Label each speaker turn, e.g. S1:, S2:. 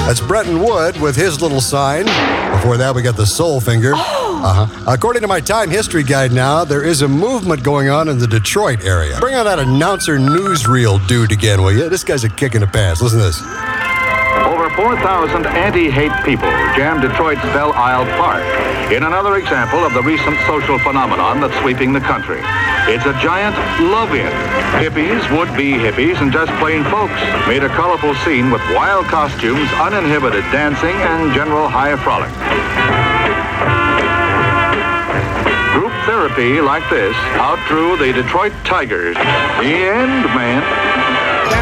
S1: That's Brenton Wood with his little sign. Before that, we got the Soul Finger. According to my Time History Guide now, there is a movement going on in the Detroit area. Bring on that announcer newsreel dude again, will you? This guy's a kick in the pants. Listen to this.
S2: Over 4,000 anti-hate people jammed Detroit's Belle Isle Park in another example of the recent social phenomenon that's sweeping the country. It's a giant love-in. Hippies, would-be hippies, and just plain folks made a colorful scene with wild costumes, uninhibited dancing, and general high frolic. Group therapy like this outdrew the Detroit Tigers. The end, man.